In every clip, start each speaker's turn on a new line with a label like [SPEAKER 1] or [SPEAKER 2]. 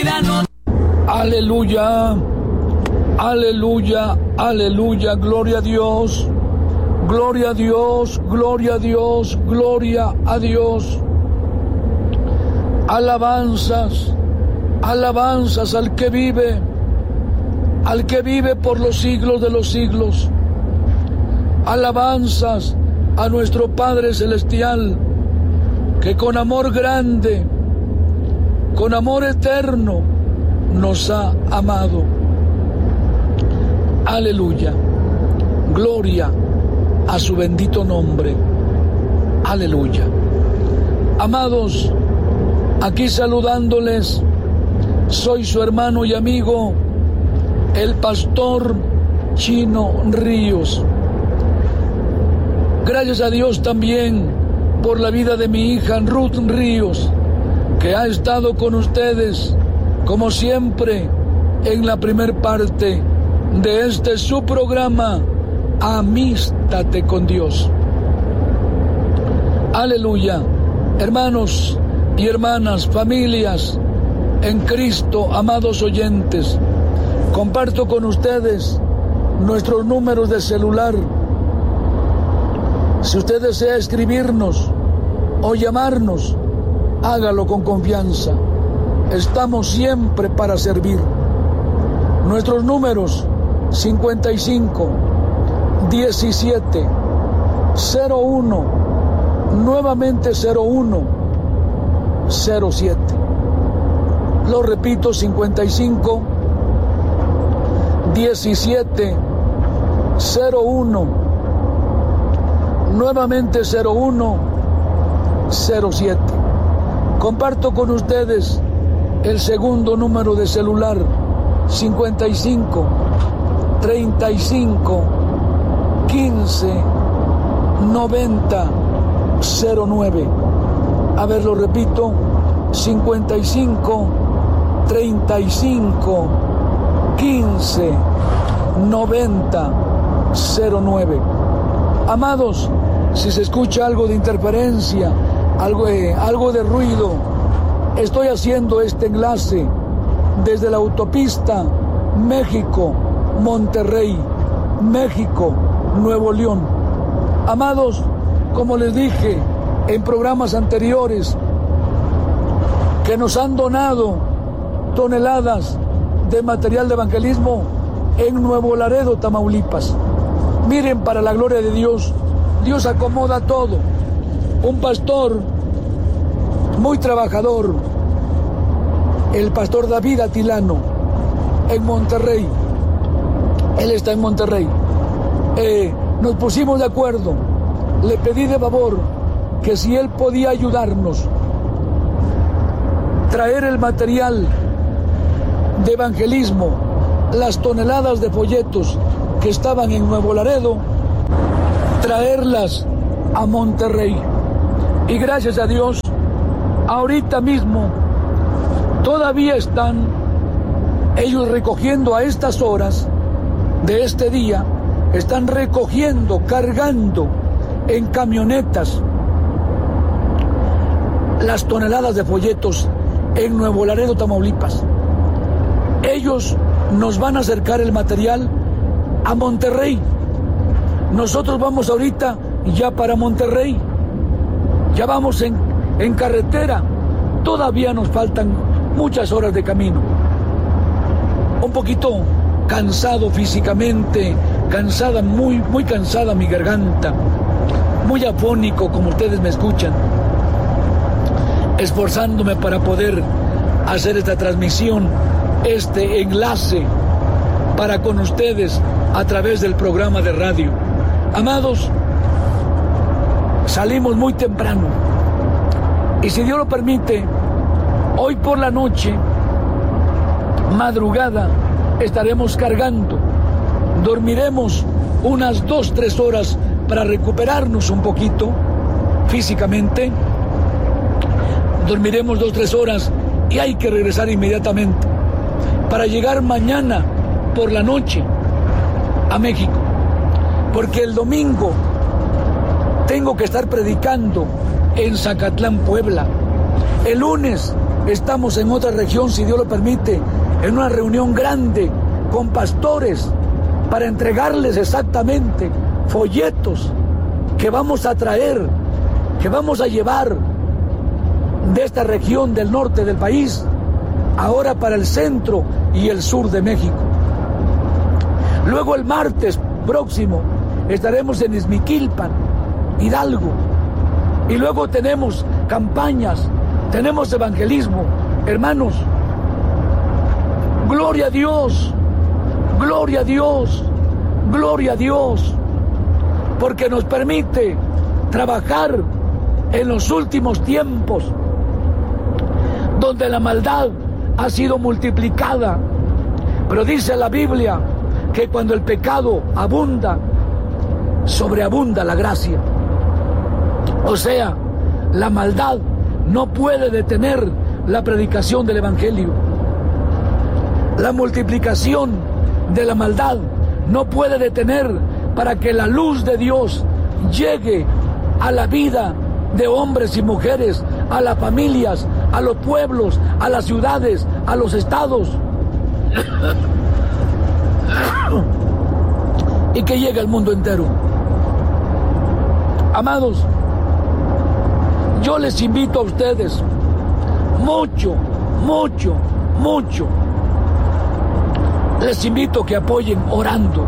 [SPEAKER 1] Aleluya, aleluya, aleluya, gloria a Dios, gloria a Dios, gloria a Dios, gloria a Dios. Alabanzas, alabanzas al que vive por los siglos de los siglos. Alabanzas a nuestro Padre Celestial, que con amor grande, con amor eterno, nos ha amado. Aleluya, gloria a su bendito nombre. Aleluya. Amados, aquí saludándoles, soy su hermano y amigo, el pastor Chino Ríos. Gracias a Dios también por la vida de mi hija Ruth Ríos, que ha estado con ustedes, como siempre, en la primer parte de este su programa, Amístate con Dios. Aleluya. Hermanos y hermanas, familias en Cristo, amados oyentes, comparto con ustedes nuestros números de celular. Si usted desea escribirnos o llamarnos, hágalo con confianza. Estamos siempre para servir. Nuestros números: 55 17 01, nuevamente 01 07. Lo repito: 55 17 01, nuevamente 01 07. Comparto con ustedes el segundo número de celular: 55 35 15 90 09. A ver, lo repito: 55 35 15 90 09. Amados, si se escucha algo de interferencia, algo de ruido, estoy haciendo este enlace desde la autopista México-Monterrey, México-Nuevo León. Amados, como les dije en programas anteriores, que nos han donado toneladas de material de evangelismo en Nuevo Laredo, Tamaulipas. Miren, para la gloria de Dios, Dios acomoda todo. Un pastor muy trabajador, el pastor David Atilano, en Monterrey. Él está en Monterrey. Nos pusimos de acuerdo. Le pedí de favor que si él podía ayudarnos, traer el material de evangelismo, las toneladas de folletos que estaban en Nuevo Laredo, traerlas a Monterrey. Y gracias a Dios, ahorita mismo todavía están ellos recogiendo a estas horas de este día, están recogiendo, cargando en camionetas las toneladas de folletos en Nuevo Laredo, Tamaulipas. Ellos nos van a acercar el material a Monterrey. Nosotros vamos ahorita ya para Monterrey. Ya vamos en carretera. Todavía nos faltan muchas horas de camino. Un poquito cansado físicamente, cansada, muy cansada mi garganta, muy afónico como ustedes me escuchan, esforzándome para poder hacer esta transmisión, este enlace para con ustedes a través del programa de radio. Amados, salimos muy temprano y si Dios lo permite, hoy por la noche, madrugada, estaremos cargando. Dormiremos unas 2-3 horas para recuperarnos un poquito físicamente. Dormiremos 2-3 horas y hay que regresar inmediatamente para llegar mañana por la noche a México, porque el domingo tengo que estar predicando en Zacatlán, Puebla. El lunes estamos en otra región, si Dios lo permite, en una reunión grande con pastores para entregarles exactamente folletos que vamos a traer, que vamos a llevar de esta región del norte del país, ahora para el centro y el sur de México. Luego el martes próximo estaremos en Izmiquilpan, Hidalgo, y luego tenemos campañas, tenemos evangelismo. Hermanos, gloria a Dios, gloria a Dios, gloria a Dios, porque nos permite trabajar en los últimos tiempos, donde la maldad ha sido multiplicada. Pero dice la Biblia que cuando el pecado abunda, sobreabunda la gracia. O sea, la maldad no puede detener la predicación del Evangelio. La multiplicación de la maldad no puede detener para que la luz de Dios llegue a la vida de hombres y mujeres, a las familias, a los pueblos, a las ciudades, a los estados, y que llegue al mundo entero. Amados, yo les invito a ustedes mucho, mucho, mucho. Les invito a que apoyen orando.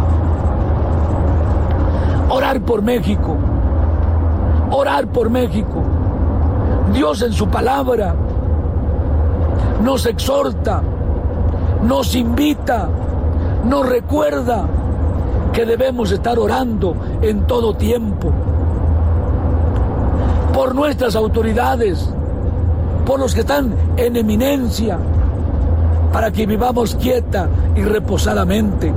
[SPEAKER 1] Orar por México. Orar por México. Dios en su palabra nos exhorta, nos invita, nos recuerda que debemos estar orando en todo tiempo por nuestras autoridades, por los que están en eminencia, para que vivamos quieta y reposadamente.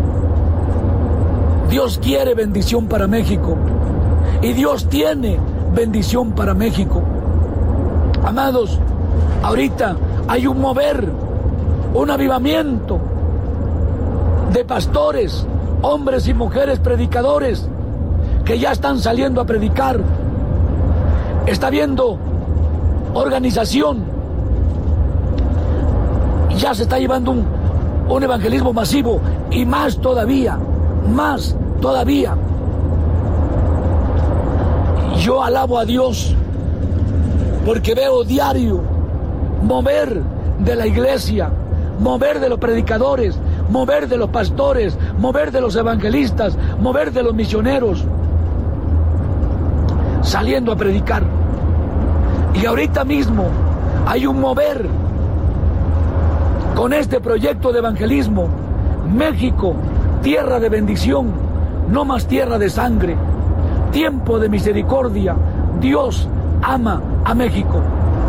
[SPEAKER 1] Dios quiere bendición para México y Dios tiene bendición para México. Amados, ahorita hay un mover, un avivamiento de pastores, hombres y mujeres predicadores que ya están saliendo a predicar. Está habiendo organización, ya se está llevando un evangelismo masivo, y más todavía. Yo alabo a Dios porque veo diario mover de la iglesia, mover de los predicadores, mover de los pastores, mover de los evangelistas, mover de los misioneros, saliendo a predicar. Y ahorita mismo hay un mover con este proyecto de evangelismo. México, tierra de bendición, no más tierra de sangre, tiempo de misericordia. Dios ama a México.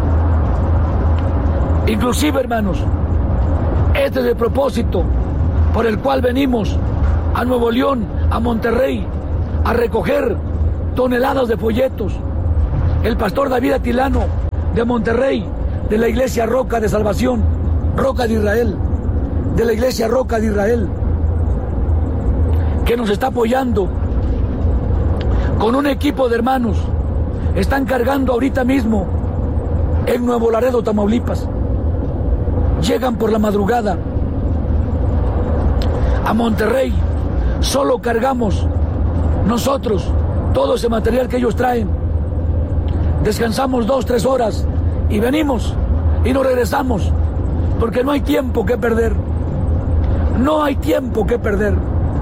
[SPEAKER 1] Inclusive, hermanos, este es el propósito por el cual venimos a Nuevo León, a Monterrey, a recoger toneladas de folletos. El pastor David Atilano de Monterrey, de la iglesia Roca de Salvación, Roca de Israel, de la iglesia Roca de Israel, que nos está apoyando con un equipo de hermanos. Están cargando ahorita mismo en Nuevo Laredo, Tamaulipas. Llegan por la madrugada a Monterrey. Solo cargamos nosotros todo ese material que ellos traen. Descansamos 2-3 horas y venimos y nos regresamos, porque no hay tiempo que perder. No hay tiempo que perder.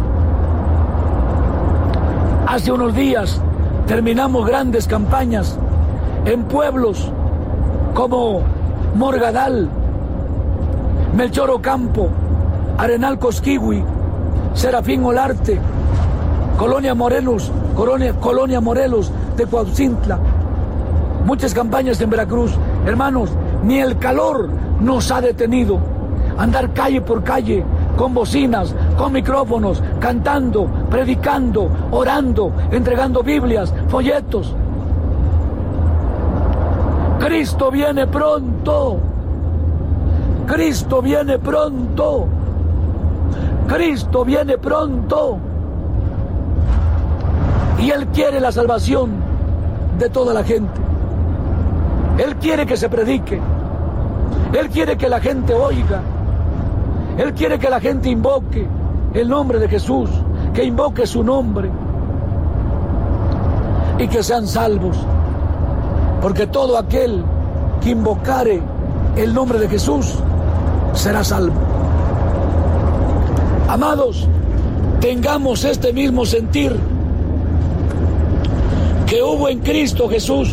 [SPEAKER 1] Hace unos días terminamos grandes campañas en pueblos como Morgadal, Melchor Ocampo, Arenal Cosquihui, Serafín Olarte, Colonia Morelos de Cuauhtla. Muchas campañas en Veracruz. Hermanos, ni el calor nos ha detenido. Andar calle por calle, con bocinas, con micrófonos, cantando, predicando, orando, entregando Biblias, folletos. Cristo viene pronto. Cristo viene pronto. Cristo viene pronto. Y Él quiere la salvación de toda la gente. Él quiere que se predique. Él quiere que la gente oiga. Él quiere que la gente invoque el nombre de Jesús, que invoque su nombre y que sean salvos. Porque todo aquel que invocare el nombre de Jesús será salvo. Amados, tengamos este mismo sentir que hubo en Cristo Jesús.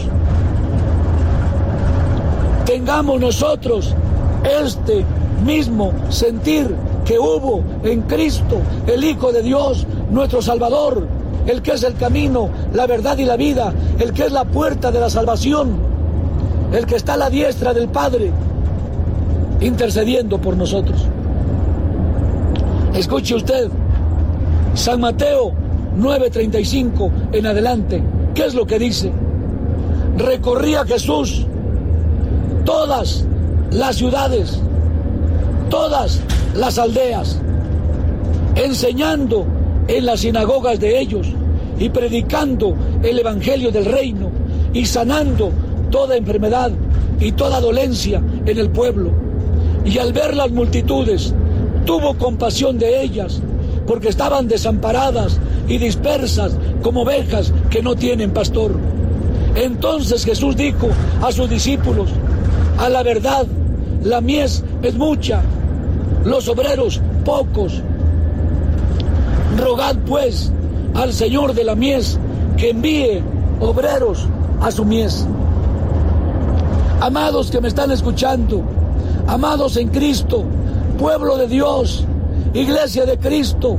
[SPEAKER 1] Tengamos nosotros este mismo sentir que hubo en Cristo, el Hijo de Dios, nuestro Salvador, el que es el camino, la verdad y la vida, el que es la puerta de la salvación, el que está a la diestra del Padre, intercediendo por nosotros. Escuche usted, San Mateo 9:35 en adelante, ¿qué es lo que dice? Recorría Jesús todas las ciudades, todas las aldeas, enseñando en las sinagogas de ellos y predicando el evangelio del reino y sanando toda enfermedad y toda dolencia en el pueblo. Y al ver las multitudes, tuvo compasión de ellas, porque estaban desamparadas y dispersas como ovejas que no tienen pastor. Entonces Jesús dijo a sus discípulos: a la verdad, la mies es mucha, los obreros pocos. Rogad pues al Señor de la mies que envíe obreros a su mies. Amados que me están escuchando, amados en Cristo, pueblo de Dios, iglesia de Cristo,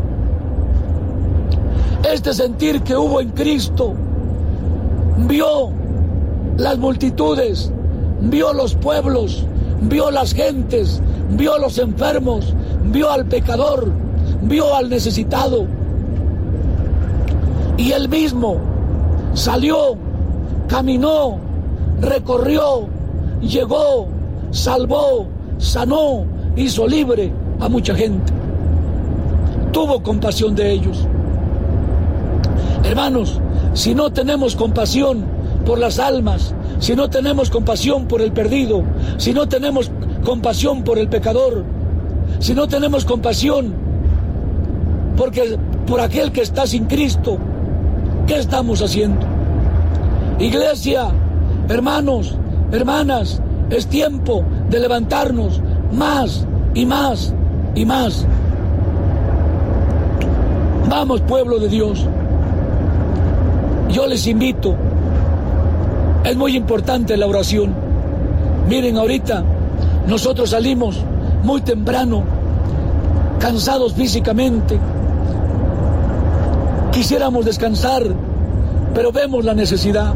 [SPEAKER 1] este sentir que hubo en Cristo, vio las multitudes, vio los pueblos, vio las gentes, vio los enfermos, vio al pecador, vio al necesitado. Y él mismo salió, caminó, recorrió, llegó, salvó, sanó, hizo libre a mucha gente. Tuvo compasión de ellos. Hermanos, si no tenemos compasión por las almas, si no tenemos compasión por el perdido, si no tenemos compasión por el pecador, si no tenemos compasión por aquel que está sin Cristo, ¿qué estamos haciendo? Iglesia, hermanos, hermanas, es tiempo de levantarnos más y más y más. Vamos, pueblo de Dios. Yo les invito, es muy importante la oración. Miren, ahorita nosotros salimos muy temprano, cansados físicamente. Quisiéramos descansar, pero vemos la necesidad.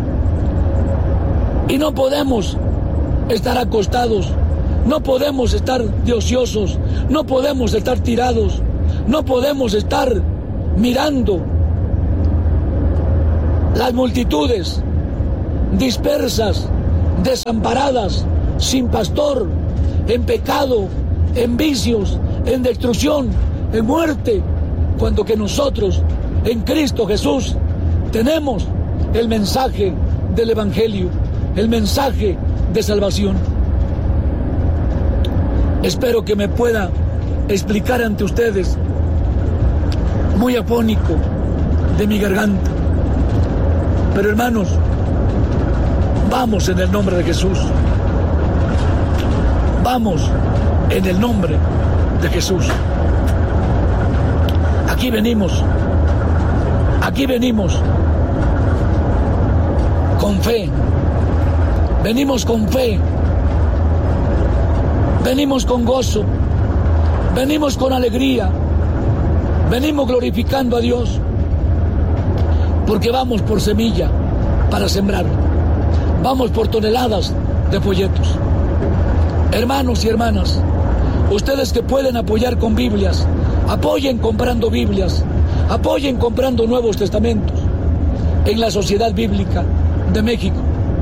[SPEAKER 1] Y no podemos estar acostados, no podemos estar de ociosos, no podemos estar tirados, no podemos estar mirando las multitudes dispersas, desamparadas, sin pastor, en pecado, en vicios, en destrucción, en muerte, cuando que nosotros en Cristo Jesús tenemos el mensaje del Evangelio, el mensaje de salvación. Espero que me pueda explicar ante ustedes, muy afónico de mi garganta. Pero hermanos, vamos en el nombre de Jesús. Vamos en el nombre de Jesús. Aquí venimos con fe. Venimos con fe. Venimos con gozo. Venimos con alegría. Venimos glorificando a Dios. Porque vamos por semilla para sembrar. Vamos por toneladas de folletos. Hermanos y hermanas, ustedes que pueden apoyar con Biblias, apoyen comprando Biblias, apoyen comprando Nuevos Testamentos en la Sociedad Bíblica de México.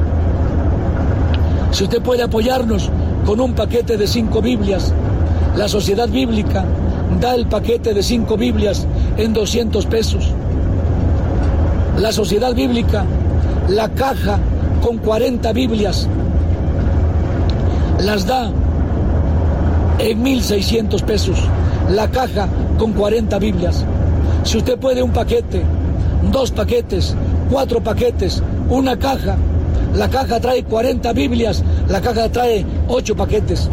[SPEAKER 1] Si usted puede apoyarnos con un paquete de 5 Biblias, la Sociedad Bíblica da el paquete de 5 Biblias en 200 pesos. La Sociedad Bíblica, la caja con 40 Biblias, las da en 1,600 pesos. La caja con 40 Biblias. Si usted puede un paquete, 2 paquetes, 4 paquetes, una caja. La caja trae 40 Biblias, la caja trae 8 paquetes.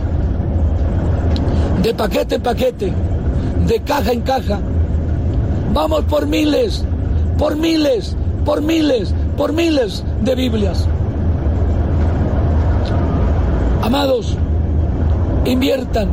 [SPEAKER 1] De paquete en paquete, de caja en caja. Vamos por miles, por miles, por miles, por miles de Biblias. Amados, inviertan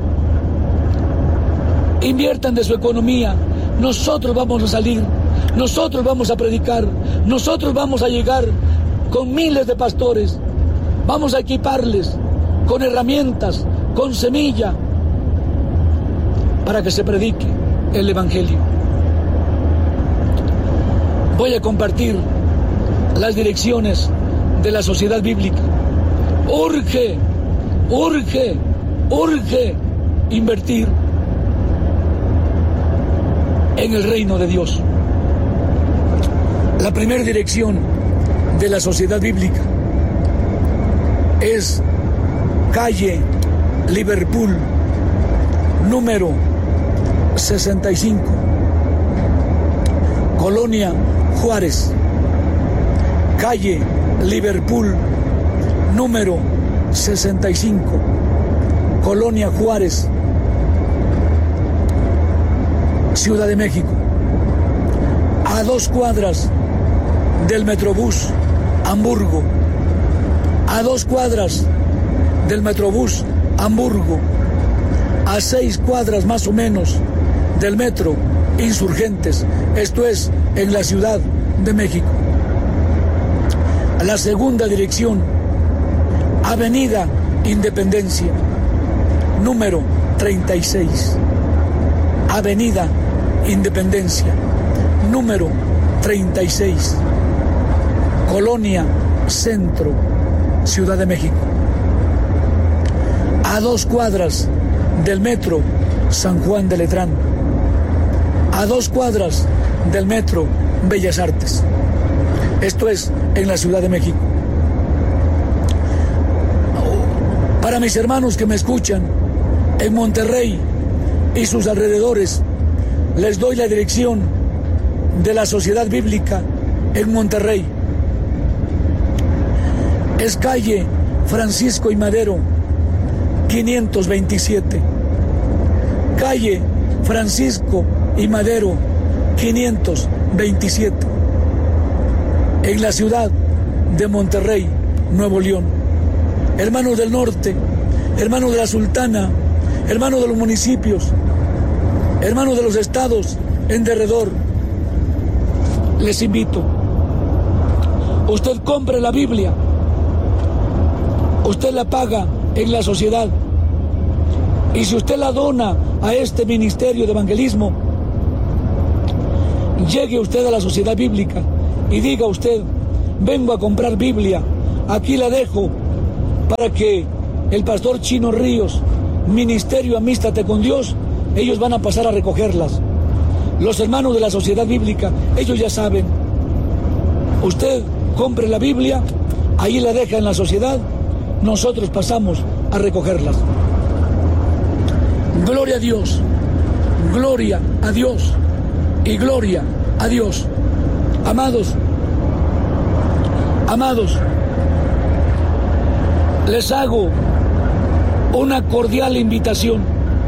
[SPEAKER 1] de su economía. Nosotros vamos a salir, nosotros vamos a predicar, nosotros vamos a llegar con miles de pastores, vamos a equiparles con herramientas, con semilla, para que se predique el Evangelio. Voy a compartir las direcciones de la Sociedad Bíblica. Urge, urge, urge invertir en el reino de Dios. La primera dirección de la Sociedad Bíblica es calle Liverpool, número 65, Colonia Juárez. Calle Liverpool, número 65, Colonia Juárez, Ciudad de México. A 2 cuadras del Metrobús Hamburgo. A 2 cuadras del Metrobús Hamburgo. A 6 cuadras más o menos del Metro Insurgentes. Esto es en la Ciudad de México. La segunda dirección, Avenida Independencia, número 36. Avenida Independencia, número 36, Colonia Centro, Ciudad de México. A 2 cuadras del Metro San Juan de Letrán. A 2 cuadras del Metro Bellas Artes. Esto es en la Ciudad de México. Para mis hermanos que me escuchan en Monterrey y sus alrededores, les doy la dirección de la Sociedad Bíblica en Monterrey. Es calle Francisco y Madero, 527. Calle Francisco y Madero, 527. En la ciudad de Monterrey, Nuevo León. Hermanos del norte, hermanos de la Sultana, hermanos de los municipios, hermanos de los estados en derredor, les invito. Usted compre la Biblia, usted la paga en la sociedad, y si usted la dona a este ministerio de evangelismo, llegue usted a la Sociedad Bíblica y diga usted: vengo a comprar Biblia, aquí la dejo para que el pastor Chino Ríos, Ministerio Amístate con Dios, ellos van a pasar a recogerlas. Los hermanos de la Sociedad Bíblica, ellos ya saben. Usted compre la Biblia, ahí la deja en la sociedad, nosotros pasamos a recogerlas. Gloria a Dios, gloria a Dios y gloria a Dios. Amados, les hago una cordial invitación.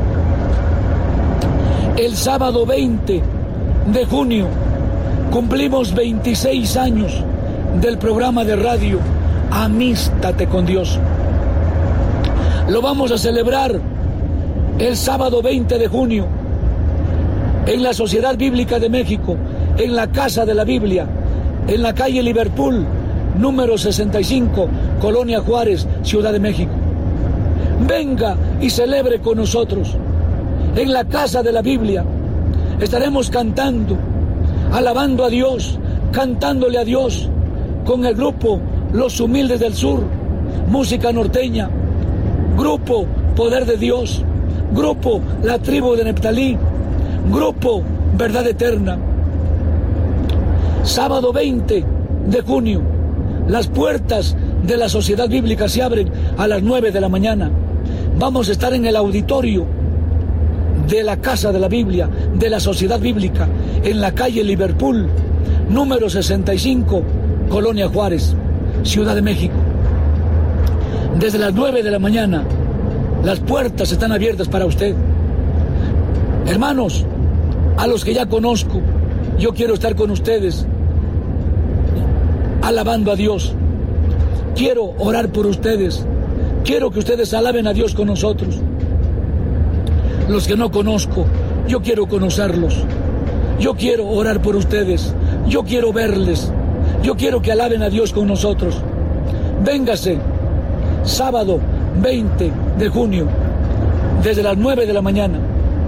[SPEAKER 1] El sábado 20 de junio cumplimos 26 años del programa de radio Amístate con Dios. Lo vamos a celebrar el sábado 20 de junio en la Sociedad Bíblica de México, en la Casa de la Biblia, en la calle Liverpool, número 65, Colonia Juárez, Ciudad de México. Venga y celebre con nosotros. En la Casa de la Biblia estaremos cantando, alabando a Dios, cantándole a Dios con el grupo Los Humildes del Sur, música norteña, grupo Poder de Dios, grupo La Tribu de Neftalí, grupo Verdad Eterna. Sábado 20 de junio, las puertas de la Sociedad Bíblica se abren a las 9 de la mañana. Vamos a estar en el auditorio de la Casa de la Biblia, de la Sociedad Bíblica, en la calle Liverpool, número 65, Colonia Juárez, Ciudad de México. Desde las 9 de la mañana, las puertas están abiertas para usted. Hermanos, a los que ya conozco, yo quiero estar con ustedes, alabando a Dios. Quiero orar por ustedes. Quiero que ustedes alaben a Dios con nosotros. Los que no conozco, yo quiero conocerlos. Yo quiero orar por ustedes. Yo quiero verles. Yo quiero que alaben a Dios con nosotros. Véngase, sábado 20 de junio, desde las 9 de la mañana.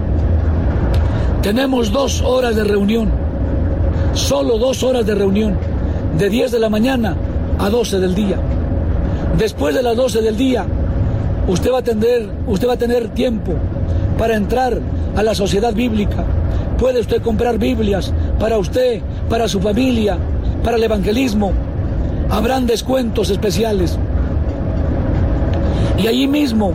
[SPEAKER 1] Tenemos 2 horas de reunión. Solo 2 horas de reunión. De 10 de la mañana a 12 del día. Después de las 12 del día, usted va a tener tiempo para entrar a la Sociedad Bíblica. Puede usted comprar Biblias para usted, para su familia, para el evangelismo. Habrán descuentos especiales. Y allí mismo,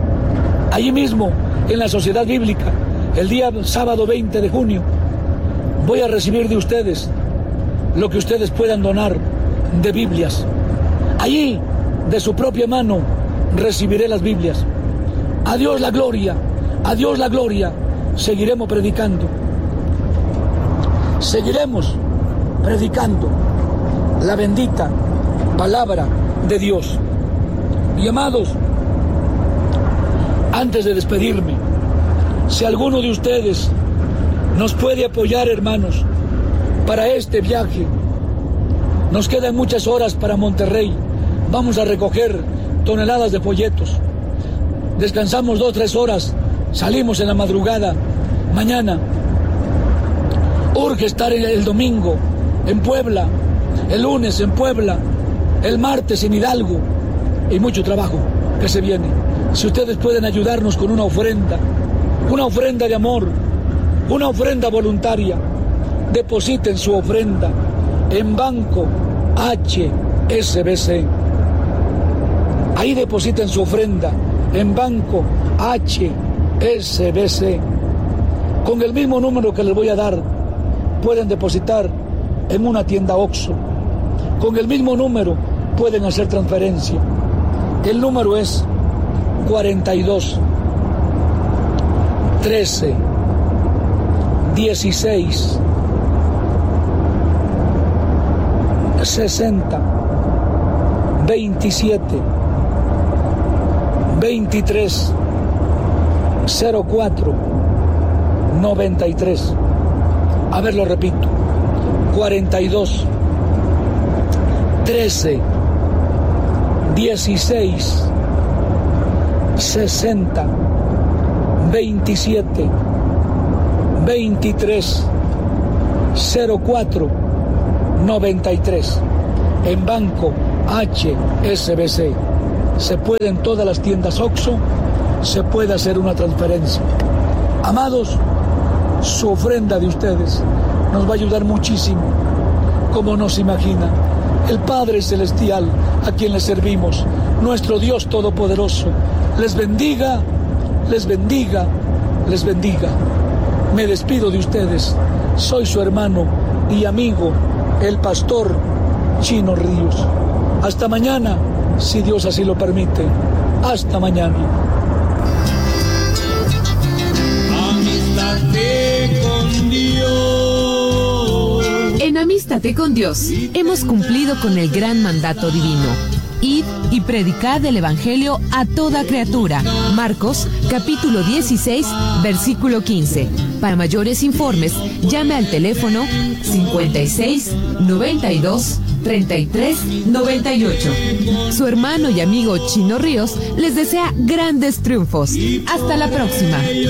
[SPEAKER 1] en la Sociedad Bíblica, el día sábado 20 de junio, voy a recibir de ustedes lo que ustedes puedan donar de Biblias. Allí, de su propia mano, recibiré las Biblias. A Dios la gloria, a Dios la gloria. Seguiremos predicando. Seguiremos predicando la bendita palabra de Dios. Y amados, antes de despedirme, si alguno de ustedes nos puede apoyar, hermanos, para este viaje. Nos quedan muchas horas para Monterrey. Vamos a recoger toneladas de folletos. Descansamos 2-3 horas. Salimos en la madrugada. Mañana. Urge estar el domingo en Puebla. El lunes en Puebla. El martes en Hidalgo. Y mucho trabajo que se viene. Si ustedes pueden ayudarnos con una ofrenda de amor, una ofrenda voluntaria, depositen su ofrenda en Banco HSBC. Ahí depositen su ofrenda en Banco HSBC. Con el mismo número que les voy a dar, pueden depositar en una tienda OXXO. Con el mismo número pueden hacer transferencia. El número es 42 13 16 60 27 23 04 93. A ver, lo repito. 42 13 16 60 27 23 04 93. En Banco HSBC. Se puede en todas las tiendas OXXO, se puede hacer una transferencia. Amados, su ofrenda de ustedes nos va a ayudar muchísimo, como nos imagina. El Padre Celestial, a quien le servimos, nuestro Dios Todopoderoso, les bendiga, les bendiga, les bendiga. Me despido de ustedes. Soy su hermano y amigo, el pastor Chino Ríos. Hasta mañana, si Dios así lo permite. Hasta mañana.
[SPEAKER 2] Amístate con Dios.
[SPEAKER 3] En Amístate con Dios hemos cumplido con el gran mandato divino. Id y predicad el Evangelio a toda criatura. Marcos, capítulo 16, versículo 15. Para mayores informes, llame al teléfono 56 92 33 98. Su hermano y amigo Chino Ríos les desea grandes triunfos. Hasta la próxima.